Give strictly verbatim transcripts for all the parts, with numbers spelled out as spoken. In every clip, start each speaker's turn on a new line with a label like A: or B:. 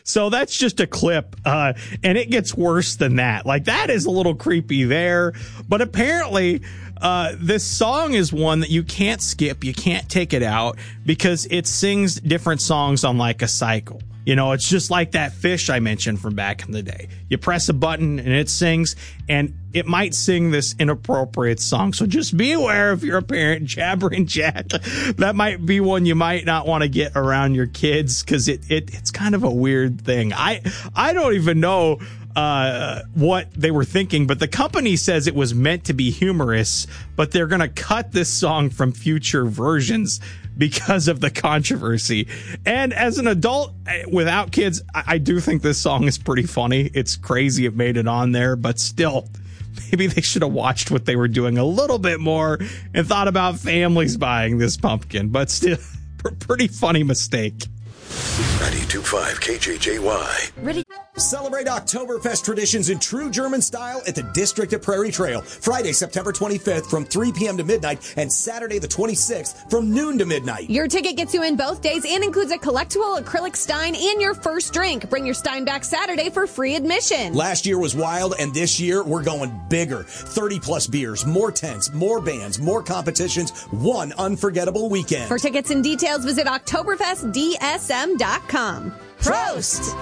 A: So that's just a clip, uh, and it gets worse than that. Like, that is a little creepy there. But apparently, uh, this song is one that you can't skip. You can't take it out because it sings different songs on like a cycle. You know, it's just like that fish I mentioned from back in the day. You press a button and it sings, and it might sing this inappropriate song. So just be aware if you're a parent, Jabber and Jack. That might be one you might not want to get around your kids because it, it it's kind of a weird thing. I I don't even know uh, what they were thinking, but the company says it was meant to be humorous, but they're going to cut this song from future versions because of the controversy. And as an adult without kids, I, I do think this song is pretty funny. It's crazy it made it on there, but still, maybe they should have watched what they were doing a little bit more and thought about families buying this pumpkin. But still, pretty funny mistake.
B: ninety-two point five K J J Y.
C: Ready? Celebrate Oktoberfest traditions in true German style at the District at Prairie Trail. Friday, September twenty-fifth from three p.m. to midnight and Saturday the twenty-sixth from noon to midnight.
D: Your ticket gets you in both days and includes a collectible acrylic Stein and your first drink. Bring your Stein back Saturday for free admission.
C: Last year was wild, and this year we're going bigger. thirty plus beers, more tents, more bands, more competitions, one unforgettable weekend.
D: For tickets and details, visit Oktoberfest D S M dot com. Prost!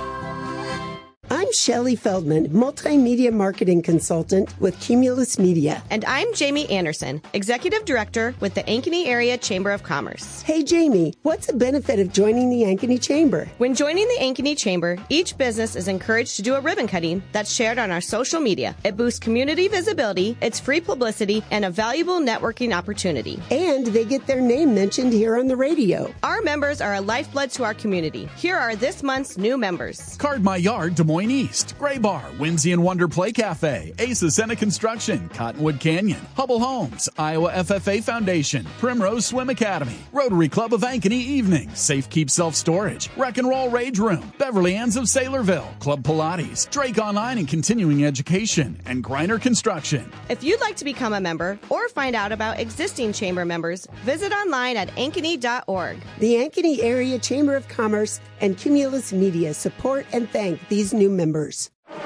E: I'm Shelley Feldman, multimedia marketing consultant with Cumulus Media.
F: And I'm Jamie Anderson, executive director with the Ankeny Area Chamber of Commerce.
E: Hey, Jamie, what's the benefit of joining the Ankeny Chamber?
F: When joining the Ankeny Chamber, each business is encouraged to do a ribbon cutting that's shared on our social media. It boosts community visibility, it's free publicity, and a valuable networking opportunity.
E: And they get their name mentioned here on the radio.
F: Our members are a lifeblood to our community. Here are this month's new members.
G: Card My Yard, Des Moines East, Gray Bar, Whimsy and Wonder Play Cafe, Ace Ascena Construction, Cottonwood Canyon, Hubble Homes, Iowa F F A Foundation, Primrose Swim Academy, Rotary Club of Ankeny Evenings, Safe Keep Self Storage, Wreck and Roll Rage Room, Beverly Ann's of Saylorville, Club Pilates, Drake Online and Continuing Education, and Griner Construction.
F: If you'd like to become a member or find out about existing chamber members, visit online at ankeny dot org.
E: The Ankeny Area Chamber of Commerce and Cumulus Media support and thank these new members.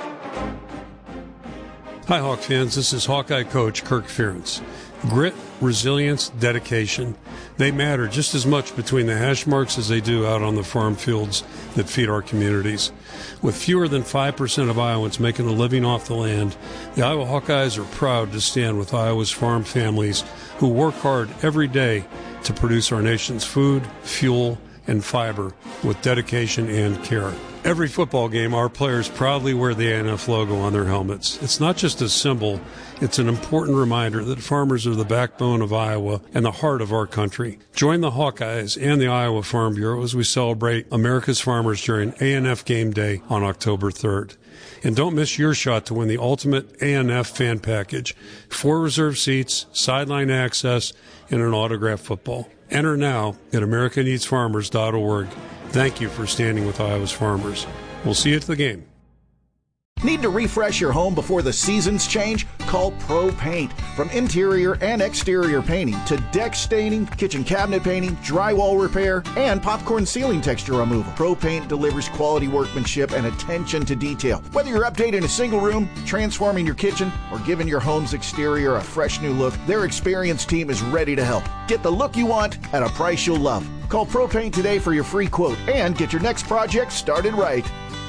H: Hi, Hawk fans. This is Hawkeye coach Kirk Ferentz. Grit, resilience, dedication, they matter just as much between the hash marks as they do out on the farm fields that feed our communities. With fewer than five percent of Iowans making a living off the land, the Iowa Hawkeyes are proud to stand with Iowa's farm families who work hard every day to produce our nation's food, fuel, and fiber with dedication and care. Every football game, our players proudly wear the A N F logo on their helmets. It's not just a symbol, it's an important reminder that farmers are the backbone of Iowa and the heart of our country. Join the Hawkeyes and the Iowa Farm Bureau as we celebrate America's farmers during A N F Game Day on October third. And don't miss your shot to win the ultimate A N F fan package, four reserved seats, sideline access, and an autographed football. Enter now at america needs farmers dot org. Thank you for standing with Iowa's farmers. We'll see you at the game.
I: Need to refresh your home before the seasons change? Call Pro Paint. From interior and exterior painting to deck staining, kitchen cabinet painting, drywall repair, and popcorn ceiling texture removal. Pro Paint delivers quality workmanship and attention to detail. Whether you're updating a single room, transforming your kitchen, or giving your home's exterior a fresh new look, their experienced team is ready to help. Get the look you want at a price you'll love. Call Pro Paint today for your free quote and get your next project started right.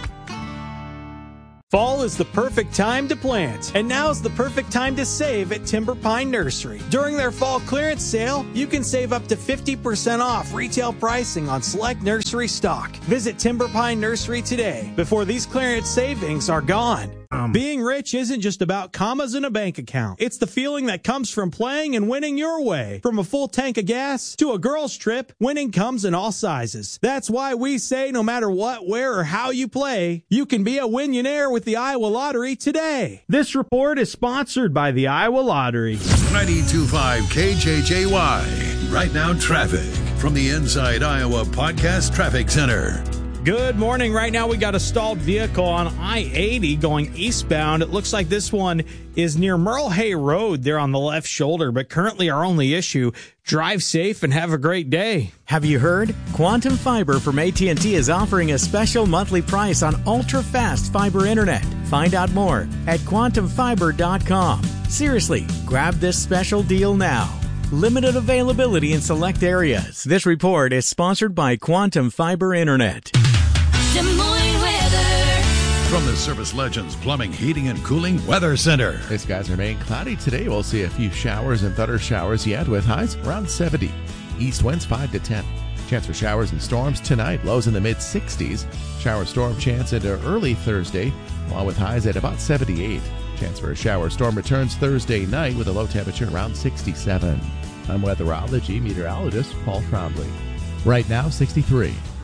A: Fall is the perfect time to plant, and now's the perfect time to save at Timber Pine Nursery. During their fall clearance sale, you can save up to fifty percent off retail pricing on select nursery stock. Visit Timber Pine Nursery today before these clearance savings are gone. Um, Being rich isn't just about commas in a bank account. It's the feeling that comes from playing and winning your way. From a full tank of gas to a girl's trip, winning comes in all sizes. That's why we say no matter what, where, or how you play, you can be a winionaire with the Iowa Lottery today. This report is sponsored by the Iowa Lottery.
B: ninety-two point five K J J Y. Right now, traffic from the Inside Iowa Podcast Traffic Center.
A: Good morning. Right now we got a stalled vehicle on I eighty going eastbound. It looks like this one is near Merle Hay Road there on the left shoulder, but currently our only issue. Drive safe and have a great day.
J: Have you heard? Quantum Fiber from A T and T is offering a special monthly price on ultra-fast fiber internet. Find out more at quantum fiber dot com. Seriously, grab this special deal now. Limited availability in select areas. This report is sponsored by Quantum Fiber Internet.
K: Des Moines weather.
B: From the Service Legends Plumbing, Heating, and Cooling Weather Center.
L: The skies remain cloudy today. We'll see a few showers and thunder showers yet with highs around seventy. East winds five to ten. Chance for showers and storms tonight. Lows in the mid sixties. Shower storm chance into early Thursday, while with highs at about seventy-eight. Chance for a shower storm returns Thursday night with a low temperature around sixty-seven. I'm weatherology meteorologist Paul Trombley. Right now, sixty-three.